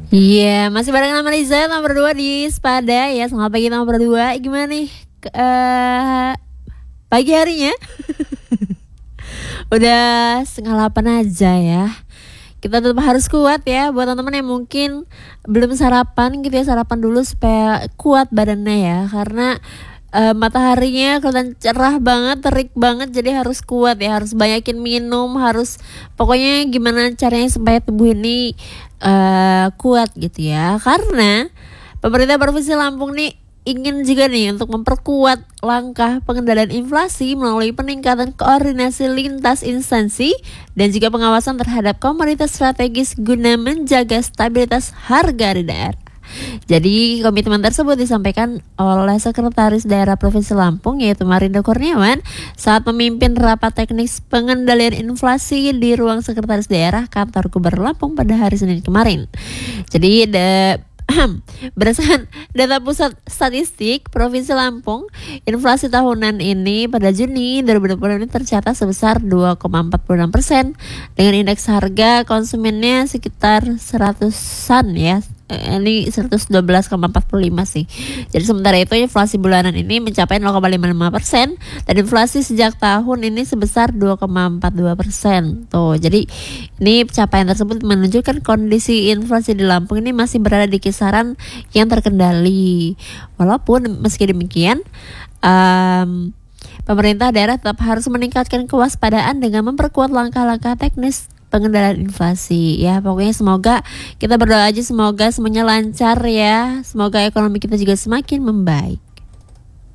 Iya, masih bareng sama Riza nomor 2 di Spada ya. Selamat pagi nomor 2. Gimana nih pagi harinya? Udah setengah 8 aja ya. Kita tetap harus kuat ya. Buat teman-teman yang mungkin belum sarapan gitu ya, sarapan dulu supaya kuat badannya ya. Karena mataharinya kelihatan cerah banget, terik banget, jadi harus kuat ya, harus banyakin minum, harus pokoknya gimana caranya supaya tubuh ini kuat gitu ya. Karena pemerintah Provinsi Lampung nih ingin juga nih untuk memperkuat langkah pengendalian inflasi melalui peningkatan koordinasi lintas instansi dan juga pengawasan terhadap komoditas strategis guna menjaga stabilitas harga di daerah. Jadi komitmen tersebut disampaikan oleh Sekretaris Daerah Provinsi Lampung yaitu Marindo Kurniawan saat memimpin rapat teknis pengendalian inflasi di ruang Sekretaris Daerah Kantor Gubernur Lampung pada hari Senin kemarin. Jadi berdasarkan data Pusat Statistik Provinsi Lampung, inflasi tahunan ini pada Juni 2020 ini tercatat sebesar 2,46% dengan indeks harga konsumennya sekitar 100-an ya. Ini 112,45 sih. Jadi sementara itu inflasi bulanan ini mencapai 0,55% dan inflasi sejak tahun ini sebesar 2,42%. Tuh, jadi ini pencapaian tersebut menunjukkan kondisi inflasi di Lampung ini masih berada di kisaran yang terkendali. Walaupun meski demikian, pemerintah daerah tetap harus meningkatkan kewaspadaan dengan memperkuat langkah-langkah teknis pengendalian inflasi ya. Pokoknya semoga kita berdoa aja semoga semuanya lancar ya. Semoga ekonomi kita juga semakin membaik.